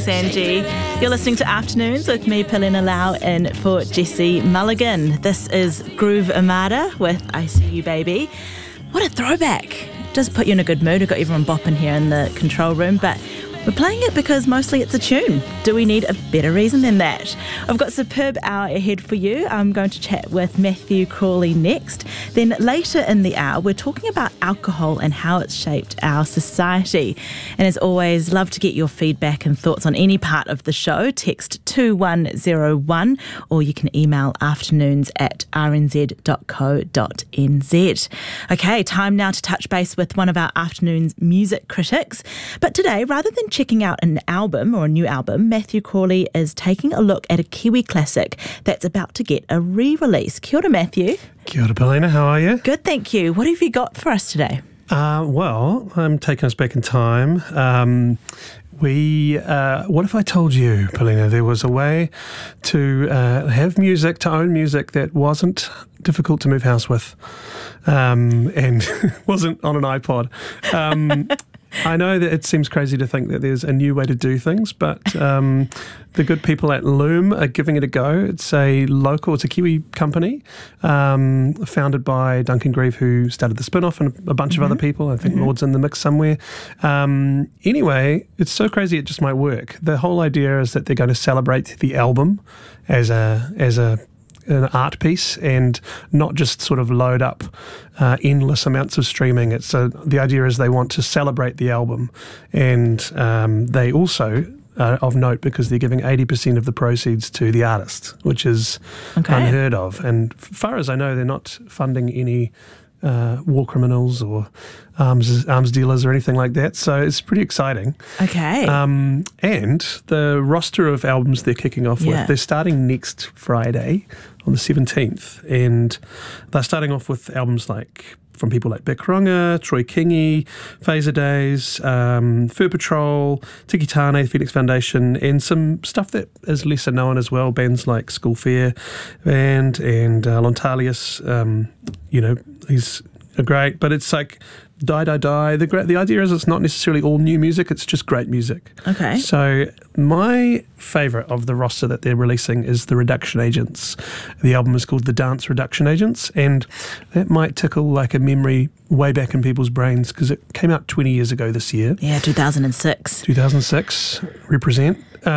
Thanks, Angie. You're listening to Afternoons with me, Pilina Lau, in for Jesse Mulligan. This is Groove Armada with I See You Baby. What a throwback. It does put you in a good mood. I've got everyone bopping here in the control room, but we're playing it because mostly it's a tune. Do we need a better reason than that? I've got a superb hour ahead for you. I'm going to chat with Matthew Crawley next. Then later in the hour, we're talking about alcohol and how it's shaped our society. And as always, love to get your feedback and thoughts on any part of the show. Text 2101 or you can email afternoons@rnz.co.nz. Okay, time now to touch base with one of our afternoon's music critics. But today, rather than checking out an album or a new album, Matthew Crawley is taking a look at a Kiwi classic that's about to get a re-release. Kia ora, Matthew. Kia ora, Pilina. How are you? Good, thank you. What have you got for us today? Well, I'm taking us back in time. What if I told you, Pilina, there was a way to have music, to own music that wasn't difficult to move house with and wasn't on an iPod. I know that it seems crazy to think that there's a new way to do things, but the good people at Loom are giving it a go. It's a Kiwi company founded by Duncan Grieve, who started the spin-off, and a bunch of other people. I think Lord's in the mix somewhere. Anyway, it's so crazy it just might work. The whole idea is that they're going to celebrate the album as an art piece and not just sort of load up endless amounts of streaming. It's the idea is they want to celebrate the album, and they also of note because they're giving 80% of the proceeds to the artist, which is unheard of. And as far as I know, they're not funding any war criminals or arms dealers or anything like that. So it's pretty exciting. Okay. And the roster of albums they're kicking off with, they're starting next Friday on the 17th. And they're starting off with albums from people like Bekarunga, Troy Kingi, Phaser Days, Fur Patrol, Tiki Tane, Phoenix Foundation, and some stuff that is lesser known as well, bands like School Fair Band and Lontalius. He's great, but it's like Die. The idea is it's not necessarily all new music, it's just great music. Okay. So my favourite of the roster that they're releasing is The Reduction Agents. The album is called The Dance Reduction Agents, and that might tickle like a memory way back in people's brains because it came out 20 years ago this year. Yeah, 2006. 2006, represent.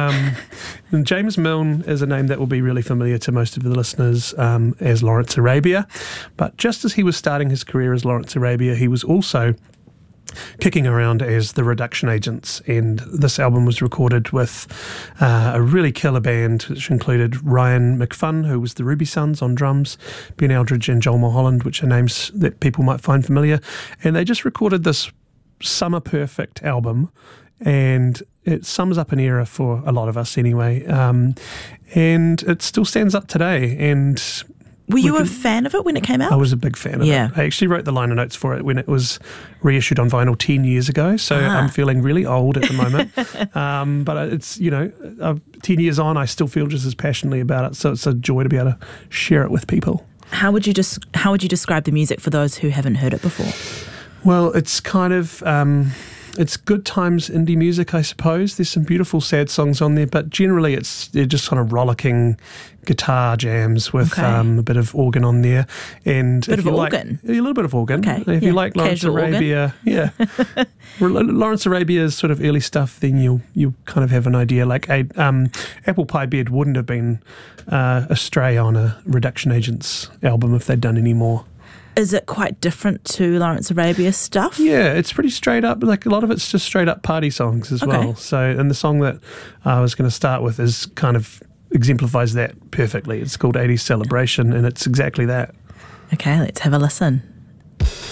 And James Milne is a name that will be really familiar to most of the listeners as Lawrence Arabia. But just as he was starting his career as Lawrence Arabia, he was also kicking around as the Reduction Agents. And this album was recorded with a really killer band, which included Ryan McFun, who was the Ruby Sons on drums, Ben Eldridge and Joel Mulholland, which are names that people might find familiar. And they just recorded this summer perfect album, and it sums up an era for a lot of us anyway, and it still stands up today. And were you a fan of it when it came out? I was a big fan of it. I actually wrote the liner notes for it when it was reissued on vinyl 10 years ago, so I'm feeling really old at the moment. But it's 10 years on, I still feel just as passionately about it, so it's a joy to be able to share it with people. How would you describe the music for those who haven't heard it before? Well, it's kind of it's good times indie music, I suppose. There's some beautiful sad songs on there, but generally they're just kind of rollicking guitar jams with a bit of organ on there. And a little bit of organ. Okay. If you like Lawrence Arabia, Lawrence Arabia's sort of early stuff, then you'll kind of have an idea. Like Apple Pie Bed wouldn't have been astray on a Reduction Agents album if they'd done any more. Is it quite different to Lawrence Arabia stuff? Yeah, it's pretty straight up. Like a lot of it's just straight up party songs as well. So, and the song that I was going to start with is kind of exemplifies that perfectly. It's called 80s Celebration, and it's exactly that. Okay, let's have a listen.